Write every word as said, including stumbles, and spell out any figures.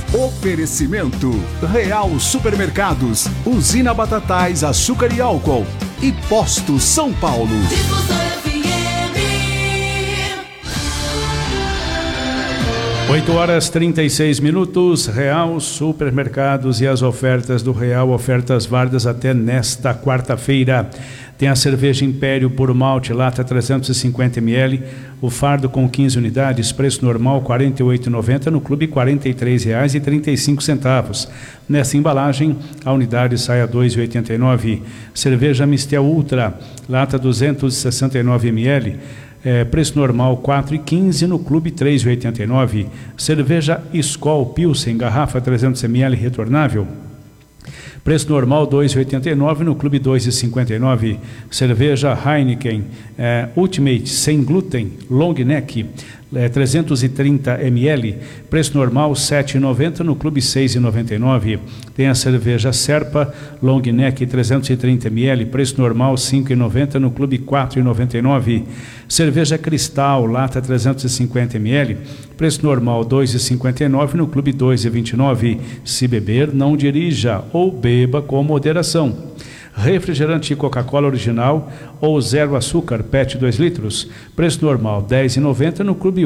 Oferecimento Real Supermercados, Usina Batatais, Açúcar e Álcool e Posto São Paulo. oito horas e trinta e seis minutos, Real Supermercados e as ofertas do Real, ofertas válidas até nesta quarta-feira. Tem a cerveja Império Puro Malte, lata trezentos e cinquenta mililitros, o fardo com quinze unidades, preço normal quarenta e oito reais e noventa centavos, no clube quarenta e três reais e trinta e cinco centavos. Nessa embalagem, a unidade sai a dois reais e oitenta e nove centavos. Cerveja Mistel Ultra, lata duzentos e sessenta e nove mililitros, É, preço normal quatro reais e quinze centavos, no clube três reais e oitenta e nove centavos. Cerveja Skol Pilsen, garrafa trezentos mililitros retornável, preço normal dois reais e oitenta e nove centavos, no clube dois reais e cinquenta e nove centavos. Cerveja Heineken é, Ultimate sem glúten, long neck, é, trezentos e trinta mililitros, preço normal sete reais e noventa centavos, no clube seis reais e noventa e nove centavos. Tem a cerveja Serpa long neck trezentos e trinta mililitros, preço normal cinco reais e noventa centavos, no clube quatro reais e noventa e nove centavos. Cerveja Cristal, lata trezentos e cinquenta mililitros, preço normal dois reais e cinquenta e nove centavos, no clube dois reais e vinte e nove centavos. Se beber, não dirija ou beba com moderação. Refrigerante Coca-Cola original ou zero açúcar, P E T dois litros, preço normal dez reais e noventa centavos, no clube